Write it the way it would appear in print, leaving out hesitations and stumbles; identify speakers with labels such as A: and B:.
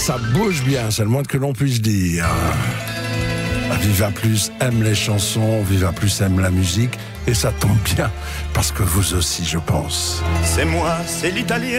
A: Ça bouge bien, c'est le moins que l'on puisse dire. Viva Plus aime les chansons, Viva Plus aime la musique, et ça tombe bien, parce que vous aussi, je pense.
B: C'est moi, c'est l'Italien.